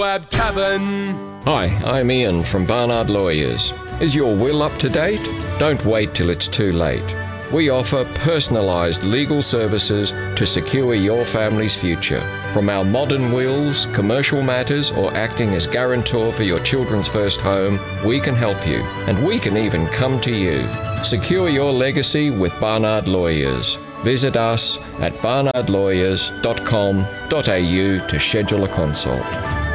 Web Tavern. Hi, I'm Ian from Barnard Lawyers. Is your will up to date? Don't wait till it's too late. We offer personalised legal services to secure your family's future. From our modern wills, commercial matters, or acting as guarantor for your children's first home, we can help you, and we can even come to you. Secure your legacy with Barnard Lawyers. Visit us at barnardlawyers.com.au to schedule a consult.